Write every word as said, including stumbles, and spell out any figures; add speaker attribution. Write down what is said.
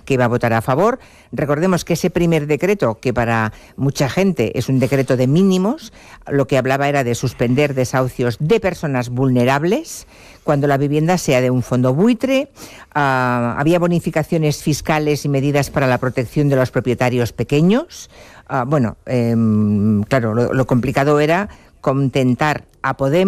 Speaker 1: que iba a votar a favor. Recordemos que ese primer decreto, que para mucha gente es un decreto de mínimos, lo que hablaba era de suspender desahucios de personas vulnerables cuando la vivienda sea de un fondo buitre. Uh, había bonificaciones fiscales y medidas para la protección de los propietarios pequeños. Uh, bueno, eh, claro, lo, lo complicado era contentar a Podemos